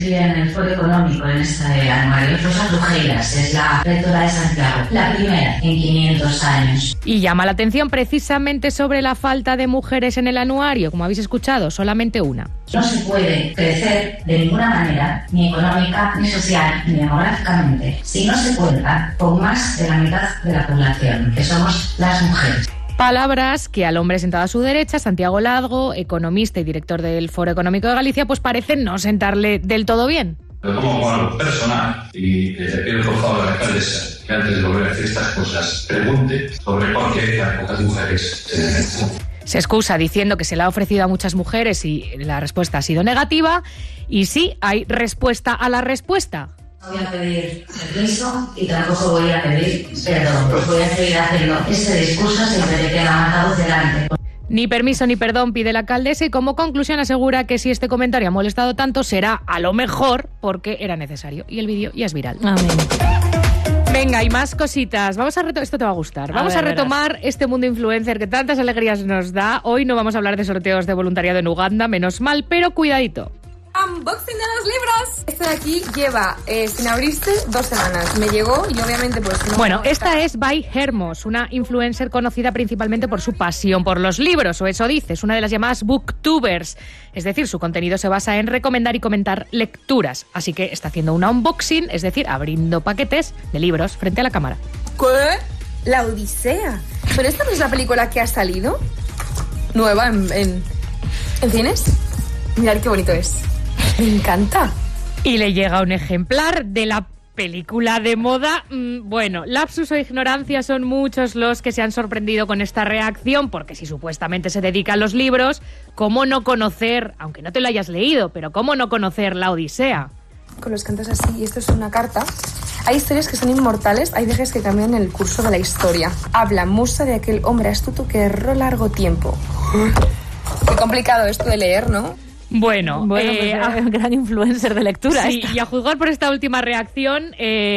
En el Foro Económico, en este anuario, Rosa Trujeiras es la rectora de Santiago, la primera en 500 años. Y llama la atención precisamente sobre la falta de mujeres en el anuario, como habéis escuchado, solamente una. No se puede crecer de ninguna manera, ni económica, ni social, ni demográficamente, si no se cuenta con más de la mitad de la población, que somos las mujeres. Palabras que al hombre sentado a su derecha, Santiago Ladgo, economista y director del Foro Económico de Galicia, pues parecen no sentarle del todo bien. Pero como algo personal, y le pido por favor a la alcaldesa que antes de volver a decir estas cosas, pregunte sobre por qué tan pocas mujeres Se excusa diciendo que se le ha ofrecido a muchas mujeres y la respuesta ha sido negativa. Y sí, hay respuesta a la respuesta. No voy a pedir permiso y tampoco voy a pedir perdón, pues voy a seguir haciendo este discurso siempre que tenga más la voz delante. Ni permiso ni perdón pide la alcaldesa y como conclusión asegura que si este comentario ha molestado tanto será a lo mejor porque era necesario. Y el vídeo ya es viral. Amén. Venga, y más cositas. Esto te va a gustar. Vamos a retomar este mundo influencer que tantas alegrías nos da. Hoy no vamos a hablar de sorteos de voluntariado en Uganda, menos mal, pero cuidadito. Unboxing de los libros. Este de aquí lleva sin abrirse 2 semanas. Me llegó y obviamente pues no. Bueno, esta es By Hermos, una influencer conocida principalmente por su pasión por los libros, o eso dice, es una de las llamadas booktubers. Es decir, su contenido se basa en recomendar y comentar lecturas. Así que está haciendo un unboxing, es decir, abriendo paquetes de libros frente a la cámara. ¿Qué? La Odisea. ¿Pero esta no es la película que ha salido? Nueva en cines. Mirad qué bonito es. Me encanta. Y le llega un ejemplar de la película de moda. Bueno, lapsus o ignorancia son muchos los que se han sorprendido con esta reacción, porque si supuestamente se dedica a los libros, ¿cómo no conocer, aunque no te lo hayas leído, pero cómo no conocer la Odisea? Con los cantos así, y esto es una carta. Hay historias que son inmortales, hay viajes que cambian el curso de la historia. Habla musa de aquel hombre astuto que erró largo tiempo. Qué complicado esto de leer, ¿no? Bueno, gran influencer de lectura. Sí, y a juzgar por esta última reacción,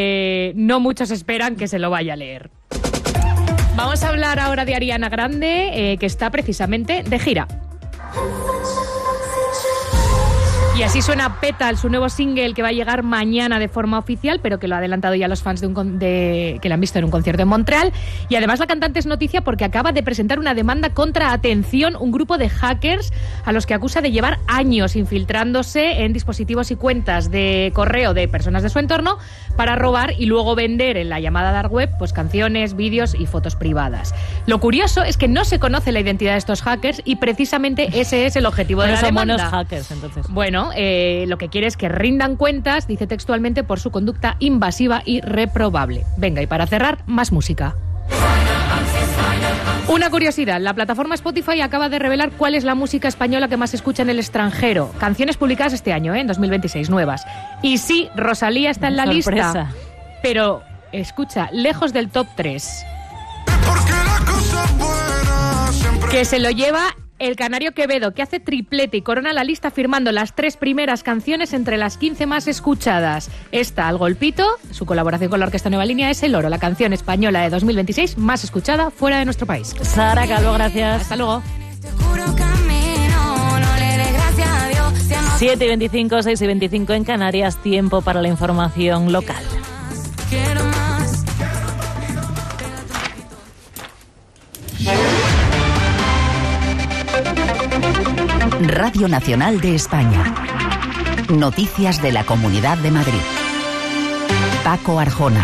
no muchos esperan que se lo vaya a leer. Vamos a hablar ahora de Ariana Grande, que está precisamente de gira. Y así suena Petal, su nuevo single que va a llegar mañana de forma oficial, pero que lo ha adelantado ya los fans que la han visto en un concierto en Montreal. Y además la cantante es noticia porque acaba de presentar una demanda contra, atención, un grupo de hackers a los que acusa de llevar años infiltrándose en dispositivos y cuentas de correo de personas de su entorno para robar y luego vender en la llamada dark web pues canciones, vídeos y fotos privadas. Lo curioso es que no se conoce la identidad de estos hackers y precisamente ese es el objetivo de la demanda. Son buenos hackers, entonces. Bueno, lo que quiere es que rindan cuentas, dice textualmente, por su conducta invasiva y reprobable. Venga, y para cerrar, más música. Una curiosidad, la plataforma Spotify acaba de revelar cuál es la música española que más se escucha en el extranjero. Canciones publicadas este año, en 2026, nuevas. Y sí, Rosalía está en la lista, pero, escucha, lejos del top 3. Que se lo lleva el canario Quevedo, que hace triplete y corona la lista firmando las 3 primeras canciones entre las 15 más escuchadas. Esta, Al Golpito, su colaboración con la Orquesta Nueva Línea, es El Oro, la canción española de 2026 más escuchada fuera de nuestro país. Sara Calvo, gracias. Hasta luego. 7:25, 6:25 en Canarias, tiempo para la información local. Radio Nacional de España. Noticias de la Comunidad de Madrid. Paco Arjona.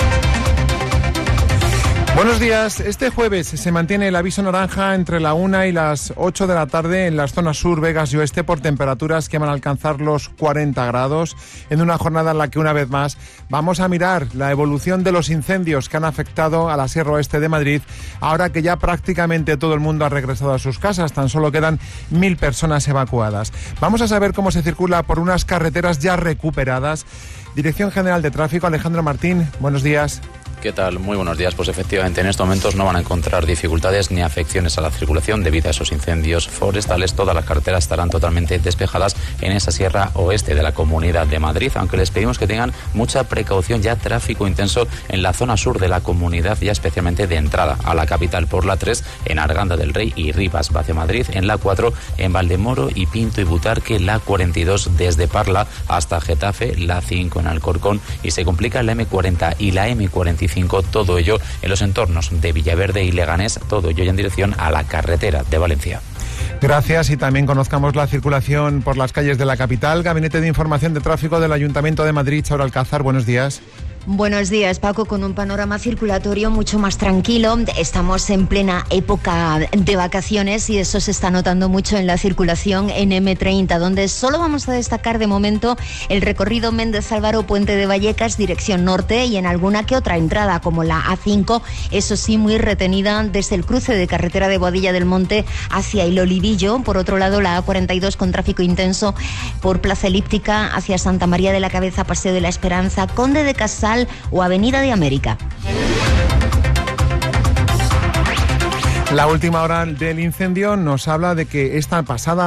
Buenos días. Este jueves se mantiene el aviso naranja entre la 1 y las 8 de la tarde en las zonas sur, Vegas y oeste por temperaturas que van a alcanzar los 40 grados en una jornada en la que una vez más vamos a mirar la evolución de los incendios que han afectado a la Sierra Oeste de Madrid ahora que ya prácticamente todo el mundo ha regresado a sus casas. Tan solo quedan 1.000 personas evacuadas. Vamos a saber cómo se circula por unas carreteras ya recuperadas. Dirección General de Tráfico, Alejandro Martín, buenos días. ¿Qué tal? Muy buenos días. Pues efectivamente en estos momentos no van a encontrar dificultades ni afecciones a la circulación debido a esos incendios forestales. Todas las carreteras estarán totalmente despejadas en esa sierra oeste de la Comunidad de Madrid, aunque les pedimos que tengan mucha precaución. Ya tráfico intenso en la zona sur de la comunidad, ya especialmente de entrada a la capital por la 3 en Arganda del Rey y Rivas hacia Madrid, en la 4 en Valdemoro y Pinto y Butarque, la 42 desde Parla hasta Getafe, la 5 en Alcorcón y se complica la M40 y la M45, todo ello en los entornos de Villaverde y Leganés, todo ello ya en dirección a la carretera de Valencia. Gracias, y también conozcamos la circulación por las calles de la capital. Gabinete de Información de Tráfico del Ayuntamiento de Madrid, Charo Alcázar, buenos días. Buenos días, Paco, con un panorama circulatorio mucho más tranquilo. Estamos en plena época de vacaciones y eso se está notando mucho en la circulación en M30, donde solo vamos a destacar de momento el recorrido Méndez Álvaro Puente de Vallecas, dirección norte, y en alguna que otra entrada como la A5, eso sí, muy retenida desde el cruce de carretera de Boadilla del Monte hacia el Olivillo. Por otro lado, la A42 con tráfico intenso por Plaza Elíptica hacia Santa María de la Cabeza, Paseo de la Esperanza, Conde de Casal o Avenida de América. La última hora del incendio nos habla de que esta pasada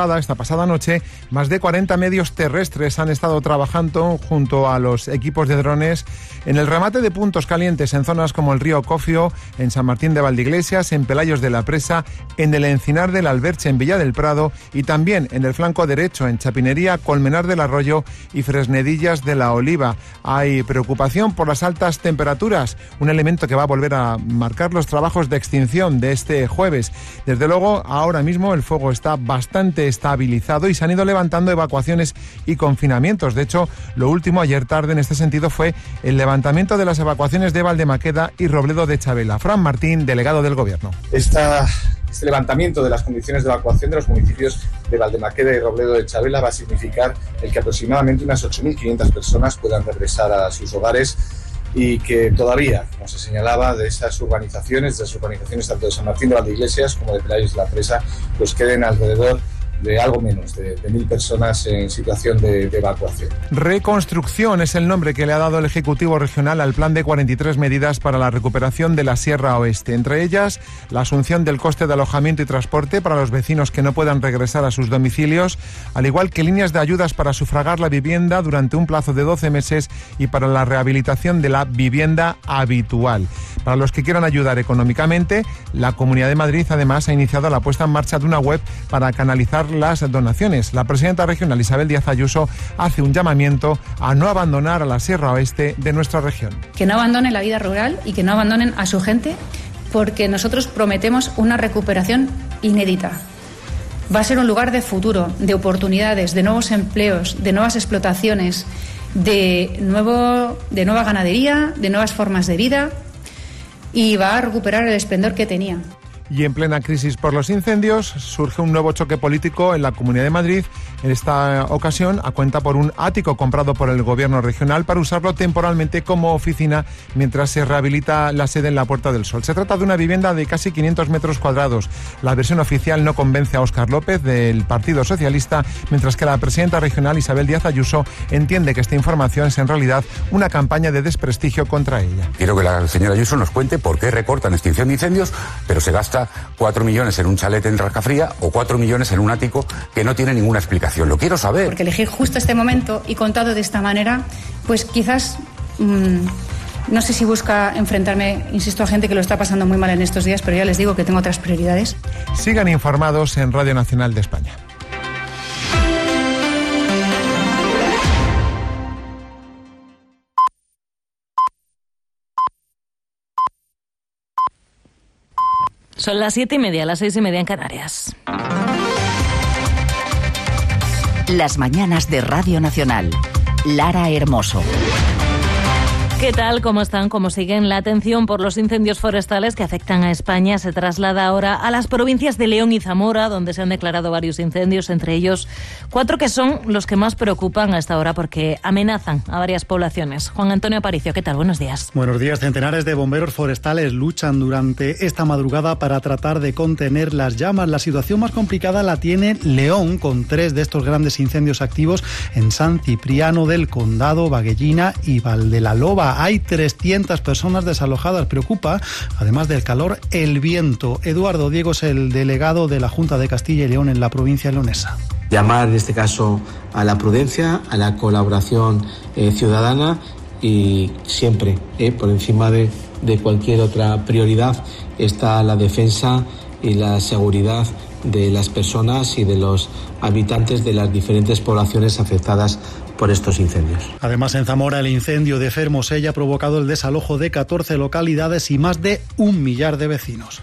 noche, más de 40 medios terrestres han estado trabajando junto a los equipos de drones en el remate de puntos calientes en zonas como el río Cofio, en San Martín de Valdeiglesias, en Pelayos de la Presa, en el Encinar del Alberche, en Villa del Prado, y también en el flanco derecho, en Chapinería, Colmenar del Arroyo y Fresnedillas de la Oliva. Hay preocupación por las altas temperaturas, un elemento que va a volver a marcar los trabajos de extinción de este jueves. Desde luego, ahora mismo el fuego está bastante estabilizado y se han ido levantando evacuaciones y confinamientos. De hecho, lo último ayer tarde en este sentido fue el levantamiento de las evacuaciones de Valdemaqueda y Robledo de Chabela. Fran Martín, delegado del Gobierno. Este levantamiento de las condiciones de evacuación de los municipios de Valdemaqueda y Robledo de Chabela va a significar el que aproximadamente unas 8.500 personas puedan regresar a sus hogares y que todavía, como se señalaba, de esas urbanizaciones tanto de San Martín de Valdeiglesias como de Pelayos de la Presa, pues queden alrededor de algo menos de 1.000 personas en situación de evacuación. Reconstrucción es el nombre que le ha dado el Ejecutivo Regional al plan de 43 medidas para la recuperación de la Sierra Oeste. Entre ellas, la asunción del coste de alojamiento y transporte para los vecinos que no puedan regresar a sus domicilios, al igual que líneas de ayudas para sufragar la vivienda durante un plazo de 12 meses y para la rehabilitación de la vivienda habitual. Para los que quieran ayudar económicamente, la Comunidad de Madrid además ha iniciado la puesta en marcha de una web para canalizar las donaciones. La presidenta regional Isabel Díaz Ayuso hace un llamamiento a no abandonar a la Sierra Oeste de nuestra región. Que no abandonen la vida rural y que no abandonen a su gente, porque nosotros prometemos una recuperación inédita. Va a ser un lugar de futuro, de oportunidades, de nuevos empleos, de nuevas explotaciones, de nueva ganadería, de nuevas formas de vida, y va a recuperar el esplendor que tenía. Y en plena crisis por los incendios, surge un nuevo choque político en la Comunidad de Madrid, en esta ocasión a cuenta por un ático comprado por el Gobierno regional para usarlo temporalmente como oficina mientras se rehabilita la sede en la Puerta del Sol. Se trata de una vivienda de casi 500 metros cuadrados. La versión oficial no convence a Óscar López del Partido Socialista, mientras que la presidenta regional Isabel Díaz Ayuso entiende que esta información es en realidad una campaña de desprestigio contra ella. Quiero que la señora Ayuso nos cuente por qué recortan extinción de incendios, pero se gasta 4 millones en un chalet en Racafría o 4 millones en un ático que no tiene ninguna explicación. Lo quiero saber. Porque elegir justo este momento y contado de esta manera, pues quizás, no sé si busca enfrentarme, insisto, a gente que lo está pasando muy mal en estos días, pero ya les digo que tengo otras prioridades. Sigan informados en Radio Nacional de España. Son las 7:30, las 6:30 en Canarias. Las mañanas de Radio Nacional. Lara Hermoso. ¿Qué tal? ¿Cómo están? ¿Cómo siguen? La atención por los incendios forestales que afectan a España se traslada ahora a las provincias de León y Zamora, donde se han declarado varios incendios, entre ellos 4 que son los que más preocupan a esta hora porque amenazan a varias poblaciones. Juan Antonio Aparicio, ¿qué tal? Buenos días. Buenos días. Centenares de bomberos forestales luchan durante esta madrugada para tratar de contener las llamas. La situación más complicada la tiene León, con 3 de estos grandes incendios activos en San Cipriano del Condado, Baguellina y Valdelaloba. Zamora. Hay 300 personas desalojadas. Preocupa, además del calor, el viento. Eduardo Diego es el delegado de la Junta de Castilla y León en la provincia leonesa. Llamar en este caso a la prudencia, a la colaboración ciudadana y siempre por encima de cualquier otra prioridad está la defensa y la seguridad de las personas y de los habitantes de las diferentes poblaciones afectadas por estos incendios. Además, en Zamora, el incendio de Fermosella ha provocado el desalojo de 14 localidades y más de 1 millar de vecinos.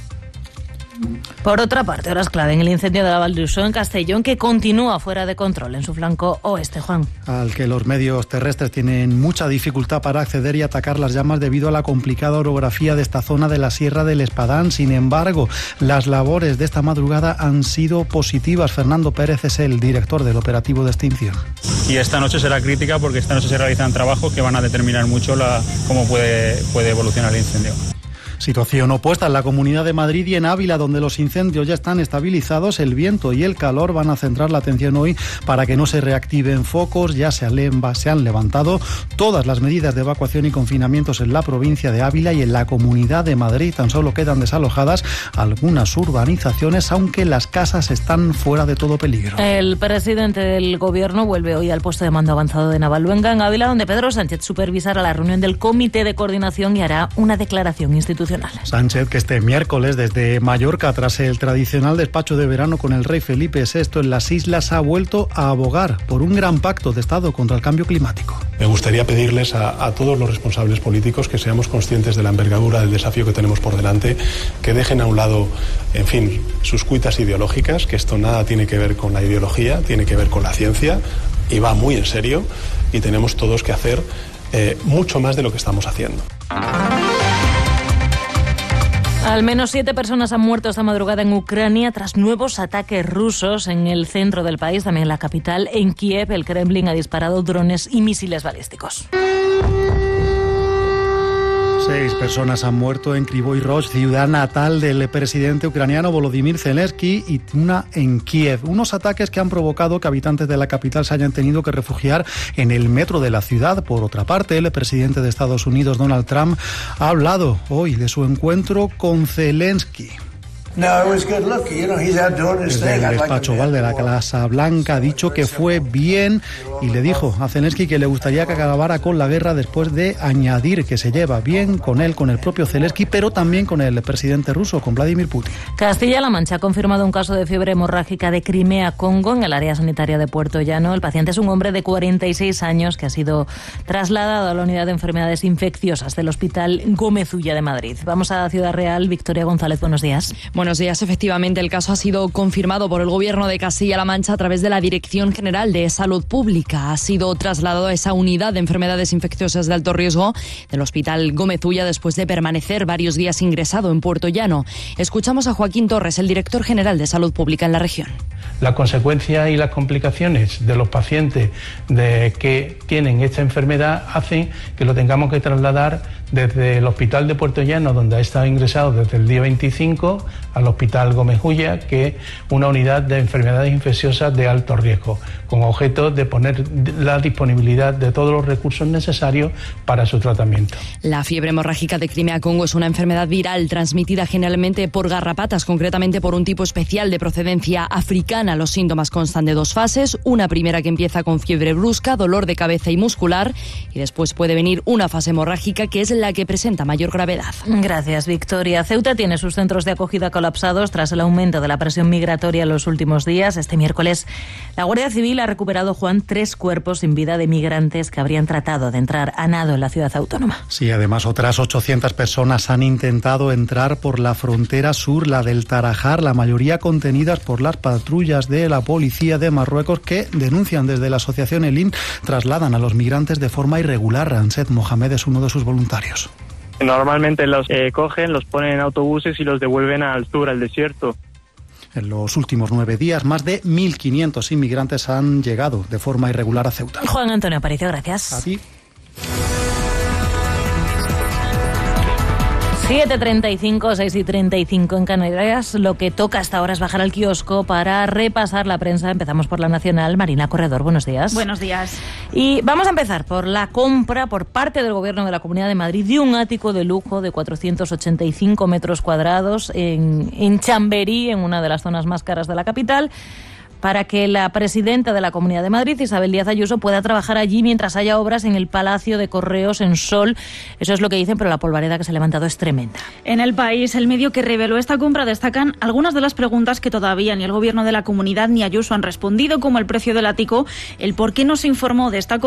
Por otra parte, horas clave en el incendio de la Val d'Uixó en Castellón, que continúa fuera de control en su flanco oeste, Juan. Al que los medios terrestres tienen mucha dificultad para acceder y atacar las llamas debido a la complicada orografía de esta zona de la Sierra del Espadán. Sin embargo, las labores de esta madrugada han sido positivas. Fernando Pérez es el director del operativo de extinción. Y esta noche será crítica porque esta noche se realizan trabajos que van a determinar mucho cómo puede evolucionar el incendio. Situación opuesta en la Comunidad de Madrid y en Ávila, donde los incendios ya están estabilizados. El viento y el calor van a centrar la atención hoy para que no se reactiven focos. Ya se han levantado todas las medidas de evacuación y confinamientos en la provincia de Ávila y en la Comunidad de Madrid. Tan solo quedan desalojadas algunas urbanizaciones, aunque las casas están fuera de todo peligro. El presidente del Gobierno vuelve hoy al puesto de mando avanzado de Navaluenga, en Ávila, donde Pedro Sánchez supervisará la reunión del Comité de Coordinación y hará una declaración institucional. Sánchez, que este miércoles desde Mallorca, tras el tradicional despacho de verano con el rey Felipe VI en las islas, ha vuelto a abogar por un gran pacto de Estado contra el cambio climático. Me gustaría pedirles a todos los responsables políticos que seamos conscientes de la envergadura del desafío que tenemos por delante, que dejen a un lado, en fin, sus cuitas ideológicas, que esto nada tiene que ver con la ideología, tiene que ver con la ciencia y va muy en serio, y tenemos todos que hacer mucho más de lo que estamos haciendo. Al menos 7 personas han muerto esta madrugada en Ucrania tras nuevos ataques rusos en el centro del país, también en la capital. En Kiev, el Kremlin ha disparado drones y misiles balísticos. 6 personas han muerto en Kryvyi Rog, ciudad natal del presidente ucraniano Volodymyr Zelensky, y una en Kiev. Unos ataques que han provocado que habitantes de la capital se hayan tenido que refugiar en el metro de la ciudad. Por otra parte, el presidente de Estados Unidos, Donald Trump, ha hablado hoy de su encuentro con Zelensky. Desde el despacho Oval de la Casa Blanca ha dicho que fue bien y le dijo a Zelensky que le gustaría que acabara con la guerra, después de añadir que se lleva bien con él, con el propio Zelensky, pero también con el presidente ruso, con Vladimir Putin. Castilla-La Mancha ha confirmado un caso de fiebre hemorrágica de Crimea-Congo en el área sanitaria de Puerto Llano. El paciente es un hombre de 46 años que ha sido trasladado a la unidad de enfermedades infecciosas del Hospital Gómez Ulla de Madrid. Vamos a Ciudad Real. Victoria González, buenos días. Buenos días. Efectivamente, el caso ha sido confirmado por el Gobierno de Castilla-La Mancha a través de la Dirección General de Salud Pública. Ha sido trasladado a esa unidad de enfermedades infecciosas de alto riesgo del Hospital Gómez Ulla después de permanecer varios días ingresado en Puerto Llano. Escuchamos a Joaquín Torres, el Director General de Salud Pública en la región. La consecuencia y las complicaciones de los pacientes que tienen esta enfermedad hacen que lo tengamos que trasladar desde el Hospital de Puerto Llano, donde ha estado ingresado desde el día 25, al Hospital Gómez Ulla, que es una unidad de enfermedades infecciosas de alto riesgo, con objeto de poner la disponibilidad de todos los recursos necesarios para su tratamiento. La fiebre hemorrágica de Crimea-Congo es una enfermedad viral transmitida generalmente por garrapatas, concretamente por un tipo especial de procedencia africana. Los síntomas constan de 2 fases, una primera que empieza con fiebre brusca, dolor de cabeza y muscular, y después puede venir una fase hemorrágica que es la que presenta mayor gravedad. Gracias, Victoria. Ceuta tiene sus centros de acogida colapsados tras el aumento de la presión migratoria en los últimos días. Este miércoles, la Guardia Civil ha recuperado, Juan, 3 cuerpos sin vida de migrantes que habrían tratado de entrar a nado en la ciudad autónoma. Sí, además otras 800 personas han intentado entrar por la frontera sur, la del Tarajal, la mayoría contenidas por las patrullas de la policía de Marruecos, que denuncian desde la asociación Elim trasladan a los migrantes de forma irregular. Ansed Mohamed es uno de sus voluntarios. Normalmente los cogen, los ponen en autobuses y los devuelven al sur, al desierto. En los últimos 9 días, más de 1.500 inmigrantes han llegado de forma irregular a Ceuta. Juan Antonio Aparicio, gracias. A ti. 7:35, 6:35 en Canarias. Lo que toca hasta ahora es bajar al kiosco para repasar la prensa. Empezamos por la Nacional. Marina Corredor, buenos días. Buenos días. Y vamos a empezar por la compra por parte del Gobierno de la Comunidad de Madrid de un ático de lujo de 485 metros cuadrados en Chamberí, en una de las zonas más caras de la capital, para que la presidenta de la Comunidad de Madrid, Isabel Díaz Ayuso, pueda trabajar allí mientras haya obras en el Palacio de Correos en Sol. Eso es lo que dicen, pero la polvareda que se ha levantado es tremenda. En El País, el medio que reveló esta compra, destacan algunas de las preguntas que todavía ni el Gobierno de la Comunidad ni Ayuso han respondido, como el precio del ático, el por qué no se informó de esta